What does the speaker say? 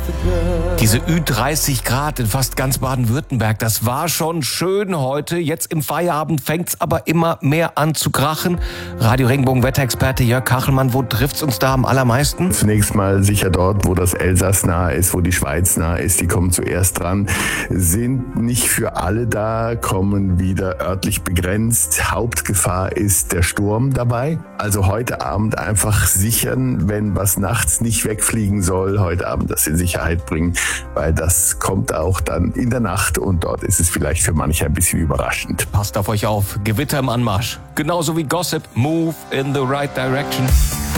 Diese Ü30 Grad in fast ganz Baden-Württemberg, das war schon schön heute. Jetzt im Feierabend fängt's aber immer mehr an zu krachen. Radio Regenbogen Wetterexperte Jörg Kachelmann, wo trifft's uns da am allermeisten? Zunächst mal sicher dort, wo das Elsass nahe ist, wo die Schweiz nahe ist. Die kommen zuerst dran, sind nicht für alle da, kommen wieder örtlich begrenzt. Hauptgefahr ist der Sturm dabei. Also heute Abend einfach sichern, wenn was nachts nicht wegfliegen soll, heute Abend das in Sicherheit bringen, weil das kommt auch dann in der Nacht und dort ist es vielleicht für manche ein bisschen überraschend. Passt auf euch auf, Gewitter im Anmarsch. Genauso wie Gossip, move in the right direction.